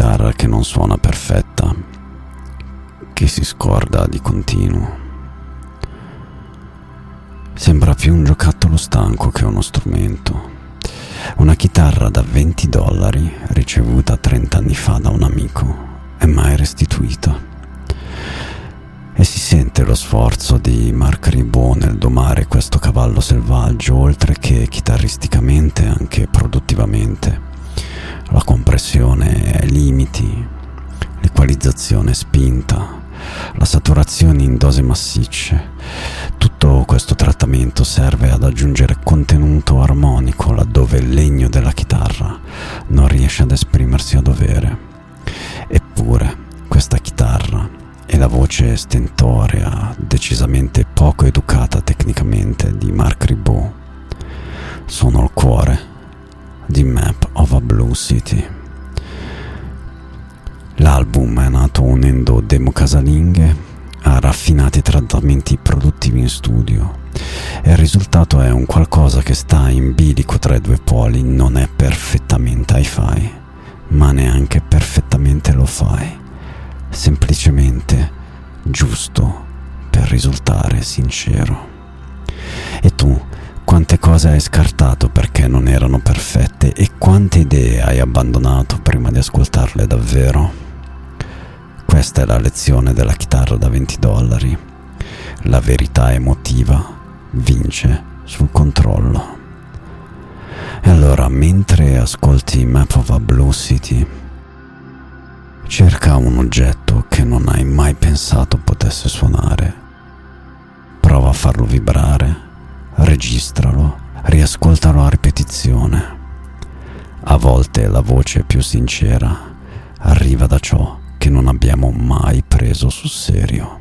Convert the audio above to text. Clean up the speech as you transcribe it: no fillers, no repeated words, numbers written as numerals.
chitarra che non suona perfetta, che si scorda di continuo. Sembra più un giocattolo stanco che uno strumento. Una chitarra da $20 ricevuta 30 anni fa da un amico e mai restituita. E si sente lo sforzo di Marc Ribot nel domare questo cavallo selvaggio, oltre che chitarristicamente anche produttivamente. La compressione ai limiti, l'equalizzazione spinta, la saturazione in dosi massicce. Tutto questo trattamento serve ad aggiungere contenuto armonico laddove il legno della chitarra non riesce ad esprimersi a dovere. Eppure questa chitarra e la voce stentorea, decisamente poco educata tecnicamente di Marc Ribot sono il cuore di Map of a Blue City. L'album è nato unendo demo casalinghe a raffinati trattamenti produttivi in studio e il risultato è un qualcosa che sta in bilico tra i due poli. Non è perfettamente hi-fi, ma neanche perfettamente lo-fi, semplicemente giusto per risultare sincero. E tu, quante cose hai scartato perché non erano perfette e quante idee hai abbandonato prima di ascoltarle davvero? Questa è la lezione della chitarra da $20. La verità emotiva vince sul controllo. E allora, mentre ascolti Map of a Blue City, cerca un oggetto che non hai mai pensato potesse suonare. Prova a farlo vibrare, registralo, riascoltalo a ripetizione. A volte la voce più sincera arriva da ciò che non abbiamo mai preso sul serio.